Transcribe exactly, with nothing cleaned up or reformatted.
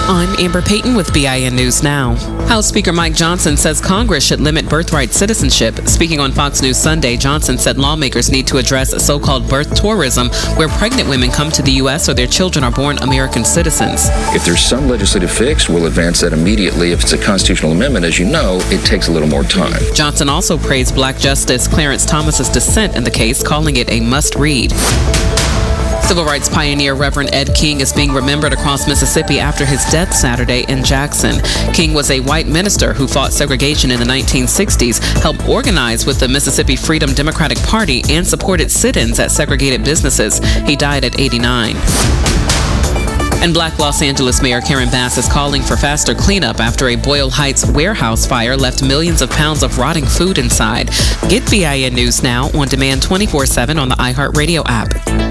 I'm Amber Payton with B I N News Now. House Speaker Mike Johnson says Congress should limit birthright citizenship. Speaking on Fox News Sunday, Johnson said lawmakers need to address so-called birth tourism, where pregnant women come to the U S or their children are born American citizens. If there's some legislative fix, we'll advance that immediately. If it's a constitutional amendment, as you know, it takes a little more time. Johnson also praised Black Justice Clarence Thomas's dissent in the case, calling it a must-read. Civil rights pioneer Reverend Ed King is being remembered across Mississippi after his death Saturday in Jackson. King was a white minister who fought segregation in the nineteen sixties, helped organize with the Mississippi Freedom Democratic Party, and supported sit-ins at segregated businesses. He died at eighty-nine. And Black Los Angeles Mayor Karen Bass is calling for faster cleanup after a Boyle Heights warehouse fire left millions of pounds of rotting food inside. Get B I N News Now on demand twenty-four seven on the iHeartRadio app.